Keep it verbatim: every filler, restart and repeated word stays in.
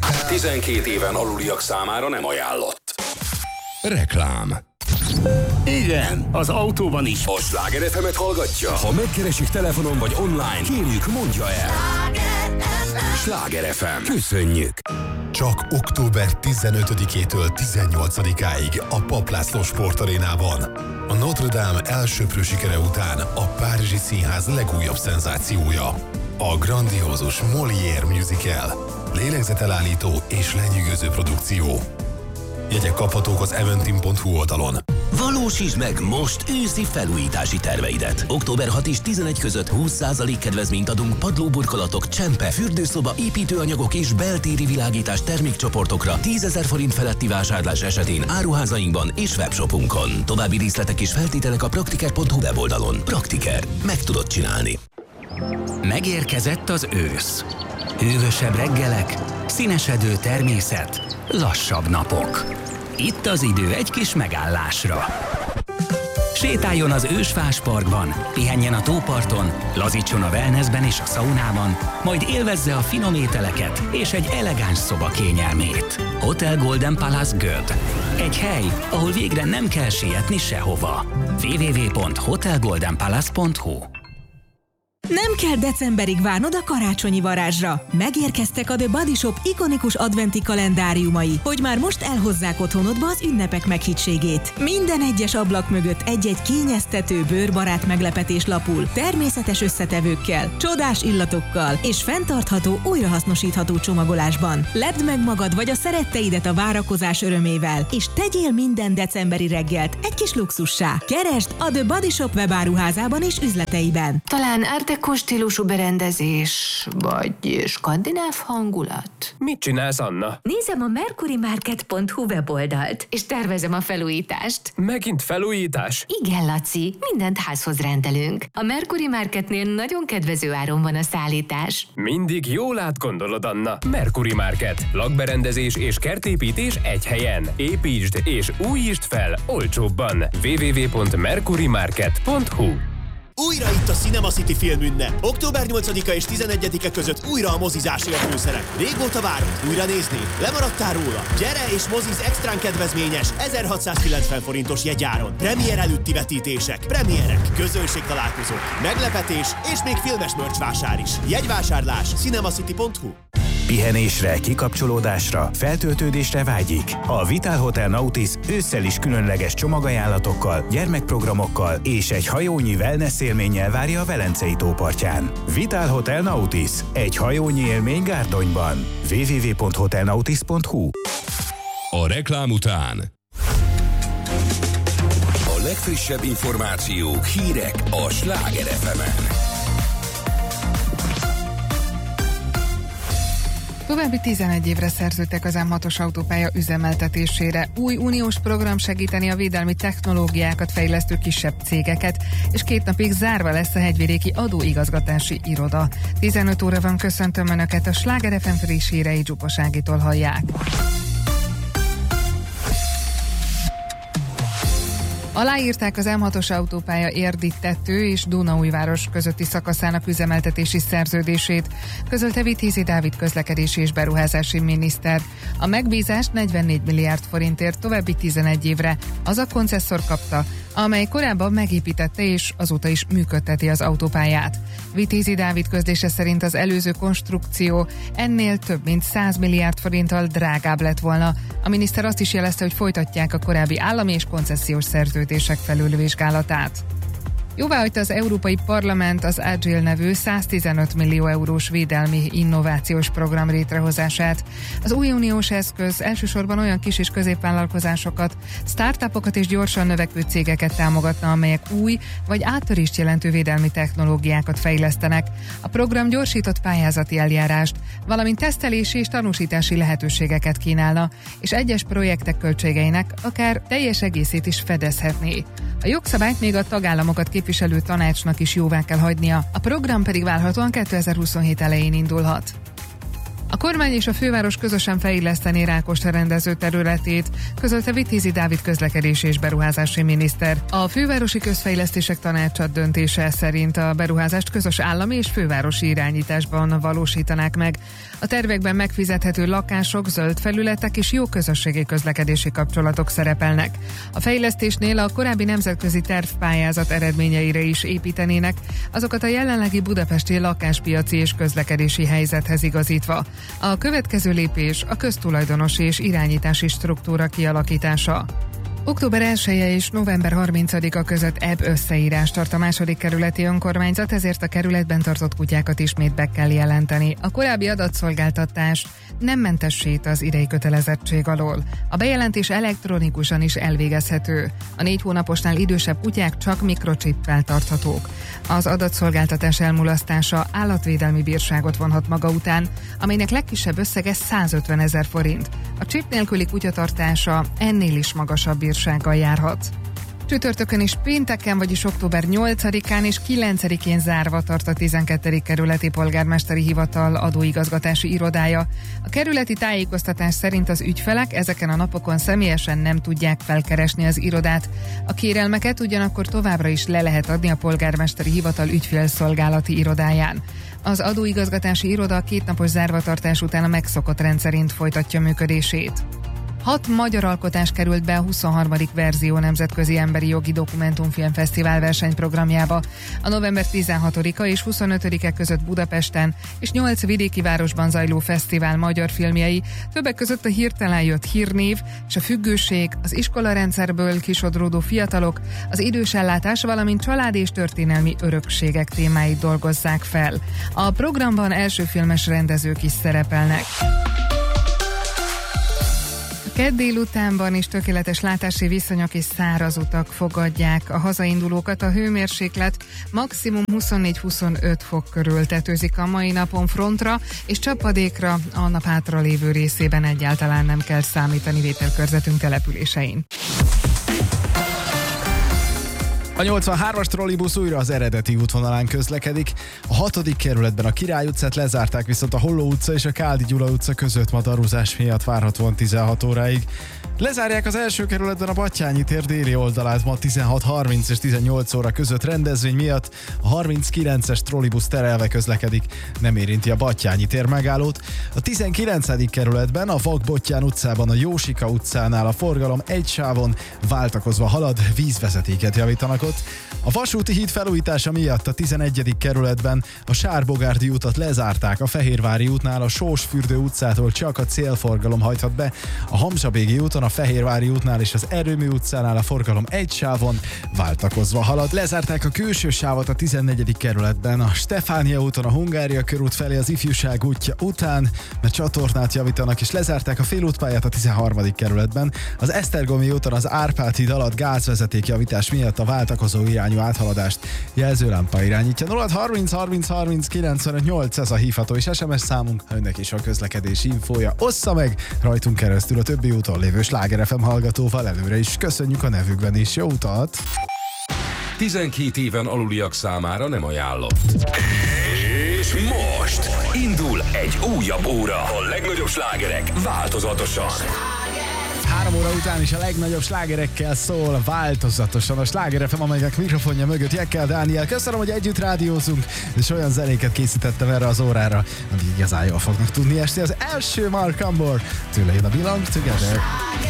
tizenkét éven aluliak számára nem ajánlott. Reklám. Igen, az autóban is. A Sláger ef emet hallgatja? Ha megkeresik telefonon vagy online, kérjük, mondja el. Sláger ef em. Köszönjük! Csak október tizenötödikétől tizennyolcadikáig a Papp László Sportarénában. A Notre Dame elsöprő sikere után a Párizsi Színház legújabb szenzációja. A grandiózus Molière musical. Lélegzetelállító és lenyűgöző produkció. Jegyek kaphatók az eventim pont hu oldalon. Valósítsd meg most őszi felújítási terveidet. október hatodika és tizenegy között húsz százalék kedvezményt adunk padlóburkolatok, csempe, fürdőszoba, építőanyagok és beltéri világítás termékcsoportokra tízezer forint feletti vásárlás esetén áruházainkban és webshopunkon. További részletek és feltételek a praktiker pont hu weboldalon. Praktiker. Meg tudod csinálni. Megérkezett az ősz. Hűvösebb reggelek, színesedő természet, lassabb napok. Itt az idő egy kis megállásra. Sétáljon az Ősfás Parkban, pihenjen a tóparton, lazítson a wellnessben és a szaunában, majd élvezze a finom ételeket és egy elegáns szoba kényelmét. Hotel Golden Palace Göd. Egy hely, ahol végre nem kell sietni sehova. double-u double-u double-u pont hotel golden palace pont hu. Nem kell decemberig várnod a karácsonyi varázsra. Megérkeztek a The Body Shop ikonikus adventi kalendáriumai, hogy már most elhozzák otthonodba az ünnepek meghittségét. Minden egyes ablak mögött egy-egy kényeztető, bőrbarát meglepetés lapul, természetes összetevőkkel, csodás illatokkal és fenntartható, újrahasznosítható csomagolásban. Lepd meg magad vagy a szeretteidet a várakozás örömével, és tegyél minden decemberi reggelt egy kis luxussá. Keresd a The Body Shop webáruházában és üzleteiben. Talán Art Deco stílusú berendezés, vagy skandináv hangulat. Mit csinálsz, Anna? Nézem a mercury market pont hu weboldalt, és tervezem a felújítást. Megint felújítás? Igen, Laci, mindent házhoz rendelünk. A Mercury Marketnél nagyon kedvező áron van a szállítás. Mindig jól átgondolod, Anna. Mercury Market. Lakberendezés és kertépítés egy helyen. Építsd és újítsd fel olcsóbban. double-u double-u double-u pont mercury market pont hu. Újra itt a Cinema City filmünnep. október nyolcadika és tizenegyedike között újra a mozizás értőszerek. Régóta várod? Újra nézni? Lemaradtál róla? Gyere és moziz extrán kedvezményes ezerhatszázkilencven forintos jegyáron. Premier előtti vetítések, premierek, közönségtalálkozók, meglepetés és még filmes merch vásár is. Jegyvásárlás cinemacity pont hu. Pihenésre, kikapcsolódásra, feltöltődésre vágyik. A Vital Hotel Nautis ősszel is különleges csomagajánlatokkal, gyermekprogramokkal és egy hajónyi wellness élménnyel várja a Velencei tópartján. Vital Hotel Nautis, egy hajónyi élmény Gárdonyban. double-u double-u double-u pont hotel nautis pont hu. A reklám után a legfrissebb információk, hírek a Sláger ef emen. További tizenegy évre szerződtek az M hatos autópálya üzemeltetésére. Új uniós program segíteni a védelmi technológiákat fejlesztő kisebb cégeket, és két napig zárva lesz a hegyvidéki adóigazgatási iroda. tizenöt óra van, köszöntöm Önöket, a Sláger ef em friss hírei Zsupas Ágitól hallják. Aláírták az M hatos autópálya Érdi-Tető és Dunaújváros közötti szakaszának üzemeltetési szerződését, közölte Vitézi Dávid közlekedési és beruházási miniszter. A megbízást negyvennégy milliárd forintért további tizenegy évre az a koncesszor kapta, amely korábban megépítette és azóta is működteti az autópályát. Vitézi Dávid közlése szerint az előző konstrukció ennél több mint száz milliárd forinttal drágább lett volna. A miniszter azt is jelezte, hogy folytatják a korábbi állami és koncesziós szerződések felülvizsgálatát. Jóváhagyta az Európai Parlament az Agile nevű száztizenöt millió eurós védelmi innovációs program létrehozását. Az új uniós eszköz elsősorban olyan kis és középvállalkozásokat, startupokat és gyorsan növekvő cégeket támogatna, amelyek új vagy áttörést jelentő védelmi technológiákat fejlesztenek. A program gyorsított pályázati eljárást, valamint tesztelési és tanúsítási lehetőségeket kínálna, és egyes projektek költségeinek akár teljes egészét is fedezhetné. A jogszabályt még a tagállamokat képviselő tanácsnak is jóvá kell hagynia, a program pedig várhatóan kétezer-huszonhét elején indulhat. A kormány és a főváros közösen fejleszteni Rákosta rendező területét, közölte Vitézi Dávid közlekedési és beruházási miniszter. A fővárosi közfejlesztések tanácsa döntése szerint a beruházást közös állami és fővárosi irányításban valósítanák meg. A tervekben megfizethető lakások, zöld felületek és jó közösségi közlekedési kapcsolatok szerepelnek. A fejlesztésnél a korábbi nemzetközi tervpályázat eredményeire is építenének, azokat a jelenlegi budapesti lakáspiaci és közlekedési helyzethez igazítva. A következő lépés a köztulajdonosi és irányítási struktúra kialakítása. október elseje és november harmincadika között ebb összeírás tart a második kerületi önkormányzat, ezért a kerületben tartott kutyákat ismét be kell jelenteni. A korábbi adatszolgáltatás nem mentesít az idei kötelezettség alól. A bejelentés elektronikusan is elvégezhető. A négy hónaposnál idősebb kutyák csak mikrocsippel tarthatók. Az adatszolgáltatás elmulasztása állatvédelmi bírságot vonhat maga után, amelynek legkisebb összege százötven ezer forint. A chip nélküli kutyatartása ennél is magasabb bírsággal járhat. Csütörtökön és pénteken, vagyis október nyolcadikán és kilencedikén zárva tart a tizenkettedik kerületi polgármesteri hivatal adóigazgatási irodája. A kerületi tájékoztatás szerint az ügyfelek ezeken a napokon személyesen nem tudják felkeresni az irodát. A kérelmeket ugyanakkor továbbra is le lehet adni a polgármesteri hivatal ügyfélszolgálati irodáján. Az adóigazgatási iroda a kétnapos zárvatartás után a megszokott rendszerint folytatja működését. Hat magyar alkotás került be a huszonharmadik verzió nemzetközi emberi jogi dokumentumfilm fesztivál versenyprogramjába. A november tizenhatodika és huszonötödike között Budapesten és nyolc vidéki városban zajló fesztivál magyar filmjei, többek között a hirtelen jött hírnév és a függőség, az iskolarendszerből kisodródó fiatalok, az idősellátás, valamint család és történelmi örökségek témáit dolgozzák fel. A programban első filmes rendezők is szerepelnek. Kedd délutánban is tökéletes látási viszonyok és száraz utak fogadják a hazaindulókat. A hőmérséklet maximum huszonnégy-huszonöt fok körül tetőzik a mai napon frontra, és csapadékra a nap hátralévő részében egyáltalán nem kell számítani vételkörzetünk településein. A nyolcvanhármas trollibusz újra az eredeti útvonalán közlekedik. A hatodik kerületben a Király utcát lezárták, viszont a Holló utca és a Káldi Gyula utca között ma darúzás miatt várhatóan tizenhat óráig. Lezárják az első kerületben a Battyányi tér déli oldalát ma tizenhat harminc és tizennyolc óra között rendezvény miatt. A harminckilences trollibusz terelve közlekedik, nem érinti a Battyányi tér megállót. A tizenkilencedik kerületben a Vak-Bottyán utcában a Jósika utcánál a forgalom egy sávon váltakozva halad, vízvezetéket javítanak ott. A vasúti híd felújítása miatt a tizenegyedik kerületben a Sárbogárdi utat lezárták, a Fehérvári útnál a Sósfürdő utcától csak a célforgalom hajthat be, a Hamzsabégi úton a Fehérvári útnál és az Erőmű utcánál a forgalom egy sávon váltakozva halad. Lezárták a külső sávot a tizennegyedik kerületben, a Stefánia úton a Hungária körút felé az Ifjúság útja után, mert csatornát javítanak, és lezárták a félútpályát a tizenharmadik kerületben. Az Esztergomi úton az Árpád híd alatt gázvezeték javítás miatt a váltakozó irányú áthaladást jelzőlámpa irányítja. nulla harminc harminc harminc kilencvenöt nyolc ez a hívható és es em es számunk, ha önnek is a közlekedési infója. Ossza meg rajtunk keresztül a többi úton lévő Sláger ef em hallgatóval. Előre is köszönjük a nevükben is. Jó utat! tizenkét éven aluliak számára nem ajánlott. És most indul egy újabb óra. A legnagyobb slágerek változatosan. Három óra után is a legnagyobb slágerekkel szól változatosan a Sláger ef em, amelyek mikrofonja mögött Jekkel Dániel. Köszönöm, hogy együtt rádiózunk, és olyan zenéket készítettem erre az órára, amíg igazán jól fognak tudni esni. Az első Mark Ambor, tőle jön a Belong Together.